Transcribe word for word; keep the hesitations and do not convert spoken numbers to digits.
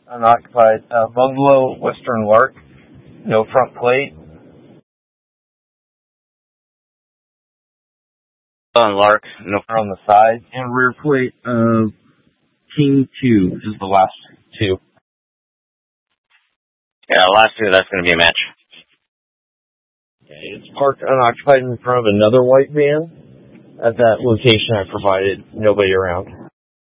unoccupied. Uh, bungalow, Western Lark, no front plate. On Lark, no on the side, and rear plate of King two is the last two. Yeah, last two, that's going to be a match. Okay, it's parked unoccupied in front of another white van at that location I provided. Nobody around.